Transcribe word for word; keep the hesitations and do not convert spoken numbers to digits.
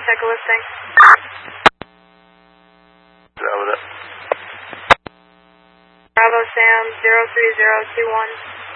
check a listing. Bravo that. Bravo Sam, zero three zero two one.